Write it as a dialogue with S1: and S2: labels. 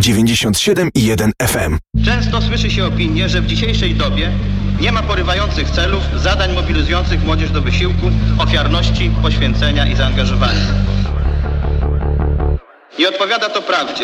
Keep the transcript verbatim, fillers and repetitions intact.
S1: dziewięćdziesiąt siedem i jeden F M.
S2: Często słyszy się opinię, że w dzisiejszej dobie nie ma porywających celów, zadań mobilizujących młodzież do wysiłku, ofiarności, poświęcenia i zaangażowania. Nie odpowiada to prawdzie.